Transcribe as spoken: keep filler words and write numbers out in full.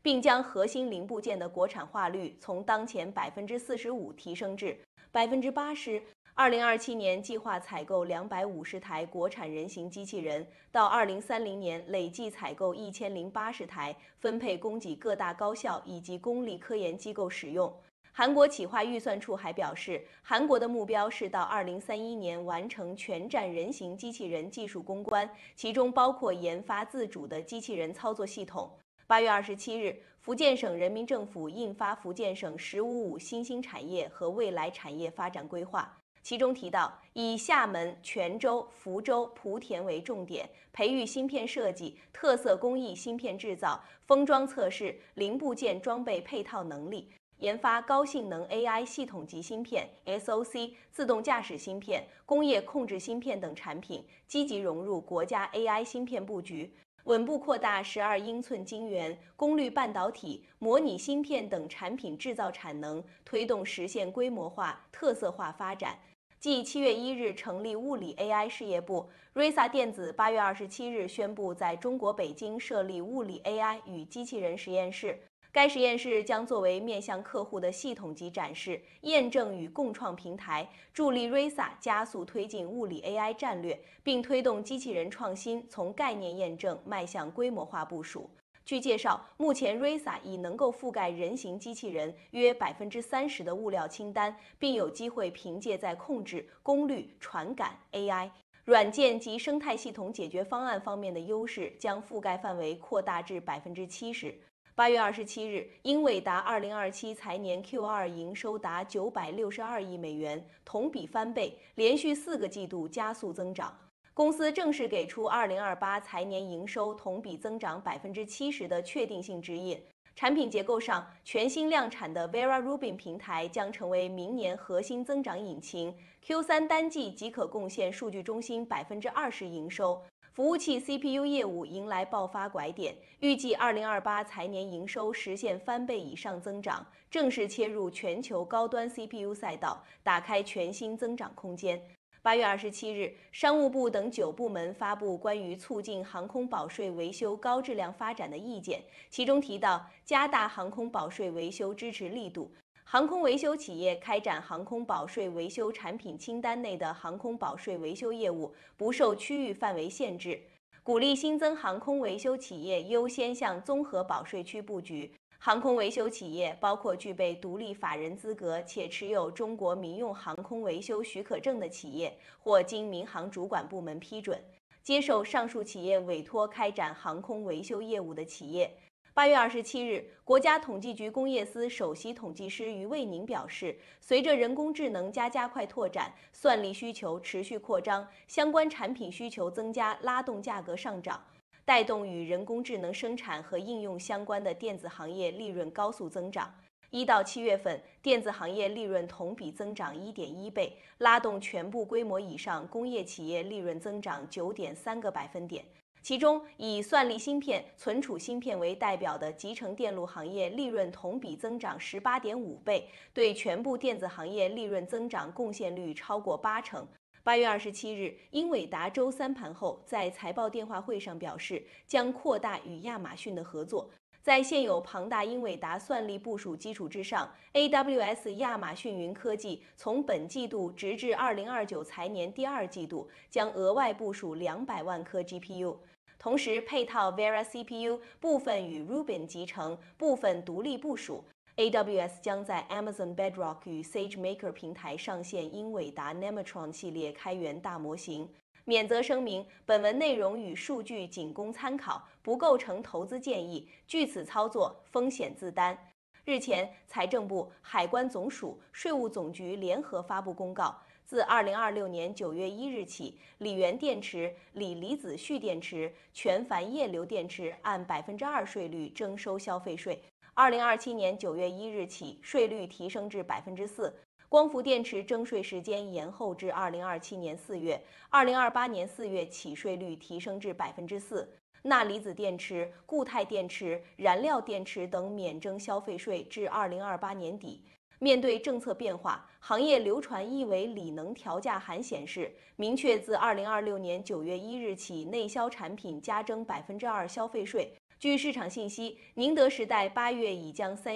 并将核心零部件的国产化率从当前百分之四十五提升至百分之八十。二零二七年计划采购两百五十台国产人形机器人，到二零三零年累计采购一千零八十台，分配供给各大高校以及公立科研机构使用。韩国企划预算处还表示，韩国的目标是到二零三一年完成全站人形机器人技术攻关，其中包括研发自主的机器人操作系统。八月二十七日，福建省人民政府印发福建省“十五五”新兴产业和未来产业发展规划。其中提到，以厦门、泉州、福州、莆田为重点，培育芯片设计、特色工艺芯片制造、封装测试、零部件装备配套能力，研发高性能 A I 系统级芯片、S O C、自动驾驶芯片、工业控制芯片等产品，积极融入国家 A I 芯片布局，稳步扩大十二英寸晶圆、功率半导体、模拟芯片等产品制造产能，推动实现规模化、特色化发展。继七月一日成立物理 A I 事业部，瑞萨电子八月二十七日宣布在中国北京设立物理 A I 与机器人实验室。该实验室将作为面向客户的系统级展示、验证与共创平台，助力瑞萨加速推进物理 A I 战略，并推动机器人创新从概念验证迈向规模化部署。据介绍，目前 R I S A 已能够覆盖人形机器人约百分之三十的物料清单，并有机会凭借在控制、功率、传感、A I、软件及生态系统解决方案方面的优势，将覆盖范围扩大至百分之七十。八月二十七日，英伟达二零二七财年 Q 二 营收达九百六十二亿美元，同比翻倍，连续四个季度加速增长。公司正式给出二零二八财年营收同比增长百分之七十的确定性指引。产品结构上，全新量产的 Vera Rubin 平台将成为明年核心增长引擎 ，Q 三 单季即可贡献数据中心百分之二十营收。服务器 C P U 业务迎来爆发拐点，预计二零二八财年营收实现翻倍以上增长，正式切入全球高端 C P U 赛道，打开全新增长空间。八月二十七日，商务部等九部门发布关于促进航空保税维修高质量发展的意见，其中提到加大航空保税维修支持力度，航空维修企业开展航空保税维修产品清单内的航空保税维修业务不受区域范围限制，鼓励新增航空维修企业优先向综合保税区布局。航空维修企业包括具备独立法人资格且持有中国民用航空维修许可证的企业，或经民航主管部门批准，接受上述企业委托开展航空维修业务的企业。八月二十七日，国家统计局工业司首席统计师于卫宁表示，随着人工智能加加快拓展，算力需求持续扩张，相关产品需求增加，拉动价格上涨，带动与人工智能生产和应用相关的电子行业利润高速增长。一到七月份，电子行业利润同比增长 一点一倍，拉动全部规模以上工业企业利润增长 九点三个百分点。其中，以算力芯片、存储芯片为代表的集成电路行业利润同比增长 十八点五倍，对全部电子行业利润增长贡献率超过八成。八月二十七日，英伟达周三盘后在财报电话会上表示，将扩大与亚马逊的合作。在现有庞大英伟达算力部署基础之上 ，A W S 亚马逊云科技从本季度直至二零二九财年第二季度将额外部署两百万颗 G P U。同时，配套 Vera C P U 部分与 Rubin 集成，部分独立部署。A W S 将在 Amazon Bedrock 与 SageMaker 平台上线英伟达 Nematron 系列开源大模型。免责声明：本文内容与数据仅供参考，不构成投资建议，据此操作风险自担。日前，财政部、海关总署、税务总局联合发布公告。自二零二六年九月一日起，锂源电池、锂离子蓄电池、全钒液流电池按百分之二税率征收消费税。二零二七年九月一日起，税率提升至百分之四。光伏电池征税时间延后至二零二七年四月，二零二八年四月起税率提升至百分之四。钠离子电池、固态电池、燃料电池等免征消费税至二零二八年底。面对政策变化，行业流传一维锂能调价函显示，明确自二零二六年九月一日起，内销产品加征百分之二消费税， 据市场信息，宁德时代八月已将三